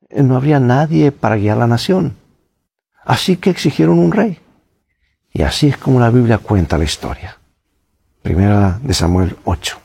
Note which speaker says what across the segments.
Speaker 1: no habría nadie para guiar la nación. Así que exigieron un rey. Y así es como la Biblia cuenta la historia. Primera de Samuel 8.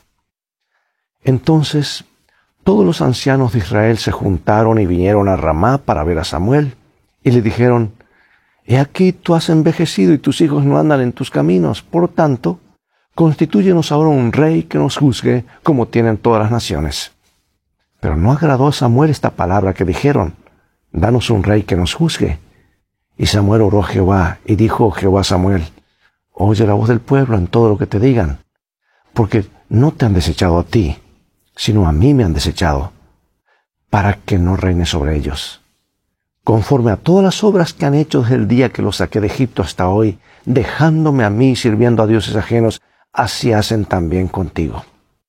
Speaker 1: Entonces, todos los ancianos de Israel se juntaron y vinieron a Ramá para ver a Samuel, y le dijeron: He aquí tú has envejecido y tus hijos no andan en tus caminos. Por tanto, constitúyenos ahora un rey que nos juzgue como tienen todas las naciones. Pero no agradó a Samuel esta palabra que dijeron: Danos un rey que nos juzgue. Y Samuel oró a Jehová, y dijo Jehová a Samuel: Oye la voz del pueblo en todo lo que te digan, porque no te han desechado a ti, sino a mí me han desechado, para que no reine sobre ellos. Conforme a todas las obras que han hecho desde el día que los saqué de Egipto hasta hoy, dejándome a mí sirviendo a dioses ajenos, así hacen también contigo.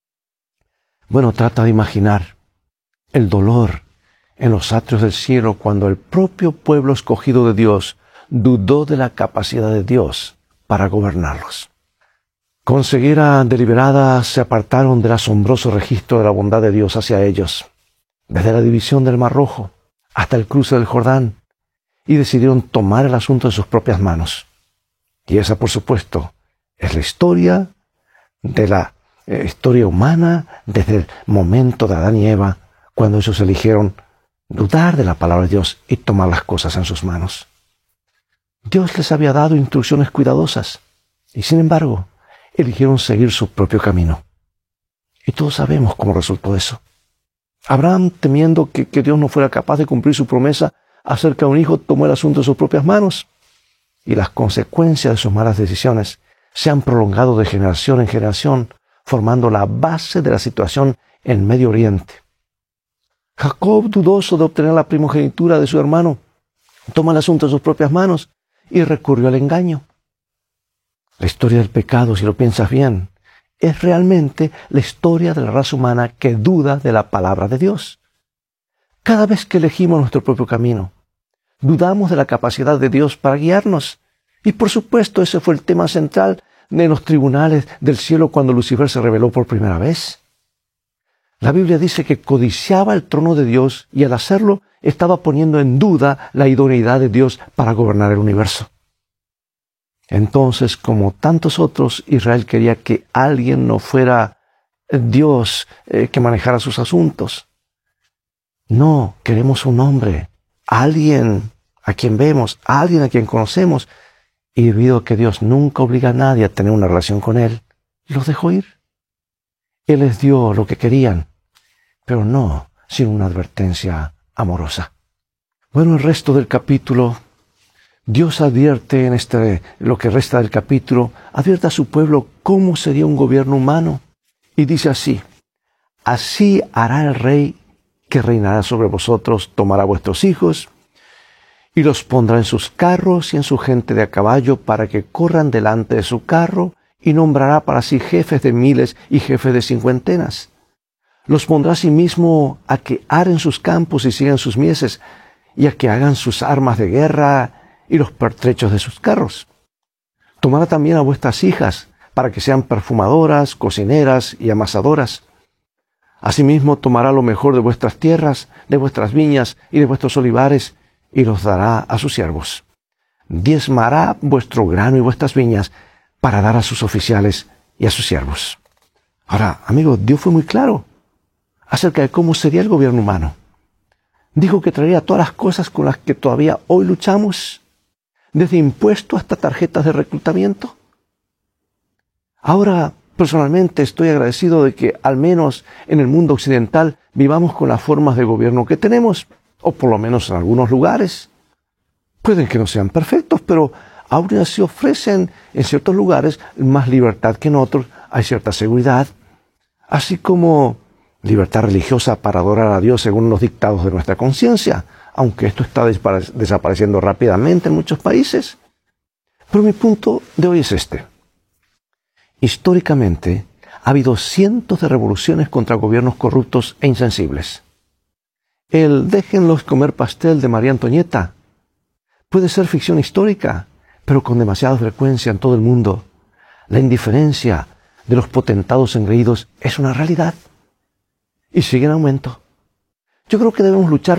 Speaker 1: Bueno, trata de imaginar el dolor en los atrios del cielo cuando el propio pueblo escogido de Dios dudó de la capacidad de Dios para gobernarlos. Con ceguera deliberada se apartaron del asombroso registro de la bondad de Dios hacia ellos, desde la división del Mar Rojo hasta el cruce del Jordán, y decidieron tomar el asunto en sus propias manos. Y esa, por supuesto, es la historia de la historia humana desde el momento de Adán y Eva, cuando ellos eligieron dudar de la palabra de Dios y tomar las cosas en sus manos. Dios les había dado instrucciones cuidadosas, y sin embargo, eligieron seguir su propio camino. Y todos sabemos cómo resultó eso. Abraham, temiendo que Dios no fuera capaz de cumplir su promesa acerca de un hijo, tomó el asunto en sus propias manos. Y las consecuencias de sus malas decisiones se han prolongado de generación en generación, formando la base de la situación en Medio Oriente. Jacob, dudoso de obtener la primogenitura de su hermano, toma el asunto en sus propias manos y recurrió al engaño. La historia del pecado, si lo piensas bien, es realmente la historia de la raza humana que duda de la palabra de Dios. Cada vez que elegimos nuestro propio camino, dudamos de la capacidad de Dios para guiarnos. Y por supuesto, ese fue el tema central de los tribunales del cielo cuando Lucifer se rebeló por primera vez. La Biblia dice que codiciaba el trono de Dios y al hacerlo estaba poniendo en duda la idoneidad de Dios para gobernar el universo. Entonces, como tantos otros, Israel quería que alguien no fuera Dios que manejara sus asuntos. No, queremos un hombre, alguien a quien vemos, alguien a quien conocemos. Y debido a que Dios nunca obliga a nadie a tener una relación con Él, los dejó ir. Él les dio lo que querían, pero no sin una advertencia amorosa. Bueno, el resto del capítulo, Dios advierte en lo que resta del capítulo, advierte a su pueblo cómo sería un gobierno humano. Y dice así: Así hará el rey que reinará sobre vosotros, tomará vuestros hijos y los pondrá en sus carros y en su gente de a caballo para que corran delante de su carro, y nombrará para sí jefes de miles y jefes de cincuentenas. Los pondrá a sí mismo a que aren sus campos y sigan sus mieses, y a que hagan sus armas de guerra y los pertrechos de sus carros. Tomará también a vuestras hijas para que sean perfumadoras, cocineras y amasadoras. Asimismo tomará lo mejor de vuestras tierras, de vuestras viñas y de vuestros olivares, y los dará a sus siervos. Diezmará vuestro grano y vuestras viñas para dar a sus oficiales y a sus siervos. Ahora, amigos, Dios fue muy claro acerca de cómo sería el gobierno humano. Dijo que traería todas las cosas con las que todavía hoy luchamos, desde impuestos hasta tarjetas de reclutamiento. Ahora, personalmente, estoy agradecido de que, al menos en el mundo occidental, vivamos con las formas de gobierno que tenemos, o por lo menos en algunos lugares. Pueden que no sean perfectos, pero aún así ofrecen en ciertos lugares más libertad que en otros. Hay cierta seguridad, así como libertad religiosa para adorar a Dios según los dictados de nuestra conciencia, aunque esto está desapareciendo rápidamente en muchos países. Pero mi punto de hoy es este. Históricamente, ha habido cientos de revoluciones contra gobiernos corruptos e insensibles. El déjenlos comer pastel de María Antonieta puede ser ficción histórica, pero con demasiada frecuencia en todo el mundo. La indiferencia de los potentados engreídos es una realidad y sigue en aumento. Yo creo que debemos luchar